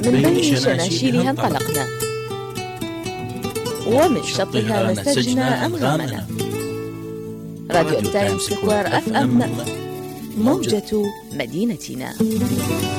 من بين شناشيلها انطلقنا، ومن شطها مسجنا أنغامنا. راديو تايم سكوير FM، موجة مدينتنا.